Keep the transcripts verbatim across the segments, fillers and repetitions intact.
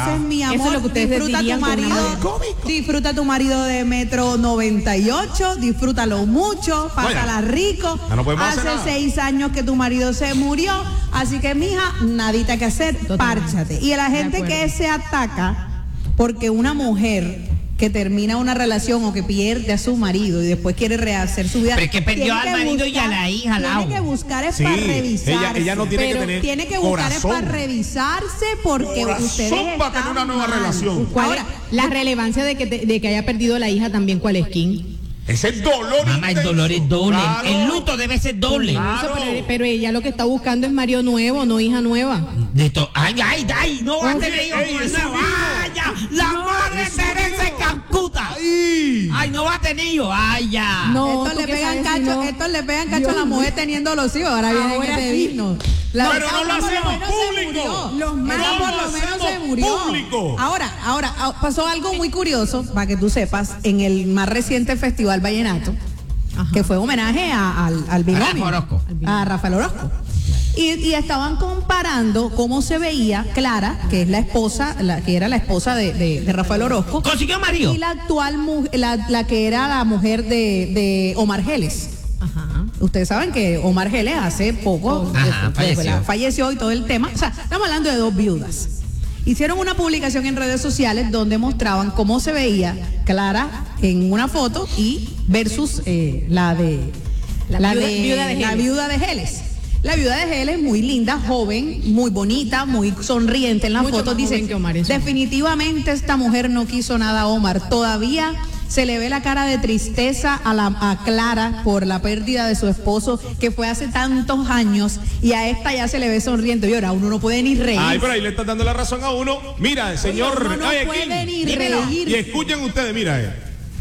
Entonces, mi amor, eso es lo que ustedes disfruta tu marido, disfruta tu marido de metro noventa y ocho, disfrútalo mucho, pásala bueno, rico. No Hace seis años que tu marido se murió, así que, mija, nadita que hacer, totalmente. Párchate. Y a la gente que se ataca porque una mujer que termina una relación o que pierde a su marido y después quiere rehacer su vida. Pero es que perdió al marido buscar, y a la hija. Tiene que buscar es sí, para revisarse. Ella, ella no tiene pero que tener tiene que buscar corazón. es para revisarse porque corazón ustedes para tener una nueva mal. relación. ¿Cuál Ahora, es la relevancia de que, te, de que haya perdido la hija también? ¿Cuál es, King? Es el dolor. Mamá, el dolor es doble. Claro. El luto debe ser doble. Claro. Pero, pero ella lo que está buscando es marido nuevo, no hija nueva. De esto, ay, ay, ay, no va a tener hijos nuevos. Ay, ya, la no, madre Teresa de Calcuta. Ay. ay, no va a tener hijos. Ay, ya. No, estos le pegan cacho, no. estos le pegan cacho Dios a la mujer Dios. teniendo los hijos. Ahora vienen que pedirnos. La pero no lo hacemos público. Los más por lo menos se murió. Público. Ahora, ahora pasó algo muy curioso, para que tú sepas, en el más reciente Festival Vallenato, ajá, que fue homenaje a, al, al binomio, a Rafael Orozco. Y, y estaban comparando cómo se veía Clara, que es la esposa, la que era la esposa de, de, de Rafael Orozco. ¿Consiguió marido? Y la actual, la, la que era la mujer de, de Omar Geles. Ajá. Ustedes saben que Omar Geles hace poco Ajá, de, falleció. De, de, falleció y todo el tema. O sea, estamos hablando de dos viudas. Hicieron una publicación en redes sociales donde mostraban cómo se veía Clara en una foto y versus eh, la de la, la viuda, de, viuda de la viuda de Geles. La viuda de Geles, muy linda, joven, muy bonita, muy sonriente en la Mucho foto. Dice, definitivamente esta mujer no quiso nada a Omar. Todavía se le ve la cara de tristeza a, la, a Clara por la pérdida de su esposo, que fue hace tantos años, y a esta ya se le ve sonriendo. Y ahora uno no puede ni reír. Ay, pero ahí le estás dando la razón a uno. Mira, el señor... Uno no Ay, puede aquí, ni reír. Y escuchen ustedes, mira, eh.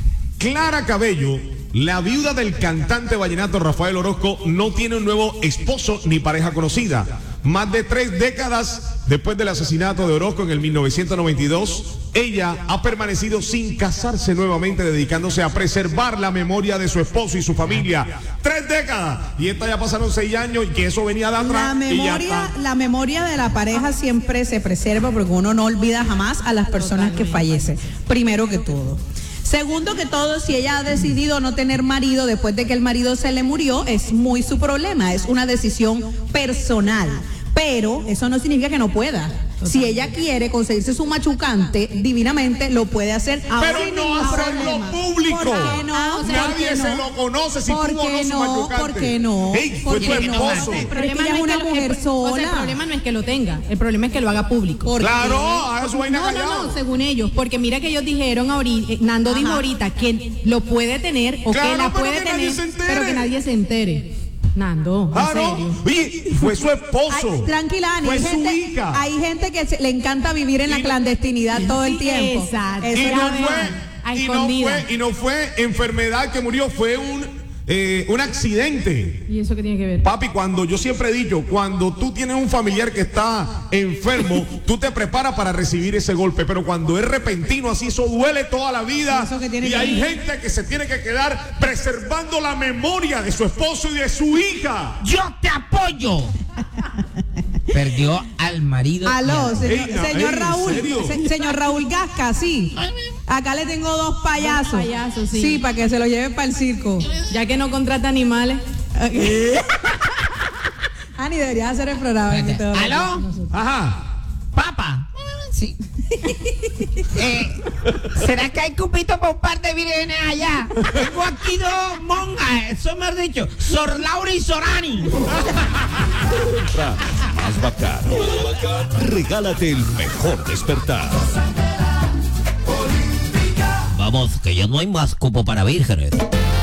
Clara Cabello, la viuda del cantante vallenato Rafael Orozco, no tiene un nuevo esposo ni pareja conocida. Más de tres décadas después del asesinato de Orozco en el mil novecientos noventa y dos, ella ha permanecido sin casarse nuevamente, dedicándose a preservar la memoria de su esposo y su familia. Tres décadas. Y esta ya pasaron seis años y que eso venía de atrás. La memoria, la memoria de la pareja siempre se preserva porque uno no olvida jamás a las personas que fallecen. Primero que todo. Segundo que todo, si ella ha decidido no tener marido después de que el marido se le murió, es muy su problema, es una decisión personal. Pero eso no significa que no pueda. Si ella quiere conseguirse su machucante divinamente, lo puede hacer. Pero no hacerlo público. ¿Por qué no? O sea, nadie ¿por qué se no? lo conoce si ¿Por tuvo o no qué su no? machucante. ¿Por qué no? Hey, fue tu esposo. El problema no es una que mujer el, sola. O sea, el problema no es que lo tenga, el problema es que lo haga público. Claro, haga su vaina no, callado. no, no, según ellos, porque mira que ellos dijeron ahorita, Nando Ajá. dijo ahorita que lo puede tener o claro, que la puede que tener, pero que nadie se entere. Nando, ah, ¿en serio? No. Oye, fue su esposo. Ay, tranquila, Ani, fue hay su gente, hija. Hay gente que se, le encanta vivir en la clandestinidad todo el tiempo. Exacto. Y no, a fue, y, no fue, y no fue enfermedad que murió, fue un, eh, un accidente. ¿Y eso qué tiene que ver? Papi, cuando yo siempre he dicho, cuando tú tienes un familiar que está enfermo, tú te preparas para recibir ese golpe, pero cuando es repentino así, eso duele toda la vida. Y hay gente que se tiene que quedar preservando la memoria de su esposo y de su hija. Yo te apoyo. Perdió al marido. Aló, señor, Ey, señor ey, Raúl, se, señor Raúl Gasca, sí. Acá le tengo dos payasos. Dos payasos, sí. Sí, para que se los lleve para el circo. Ya que no contrata animales. Ani, deberías hacer el programa. ¿Aló? Ajá. Papa. Sí. eh, ¿Será que hay cupito para un par de vírgenes allá? Tengo aquí dos monjas, eso me has dicho, Sor Laura y Sorani. Más bacano. Regálate el mejor despertar. Vamos, que ya no hay más cupo para vírgenes.